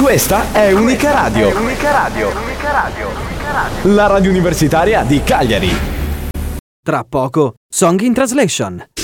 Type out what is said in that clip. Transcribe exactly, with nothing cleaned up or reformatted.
Questa è Unica Radio. È Unica Radio. Unica Radio. Unica Radio. La radio universitaria di Cagliari. Tra poco, Song in Translation.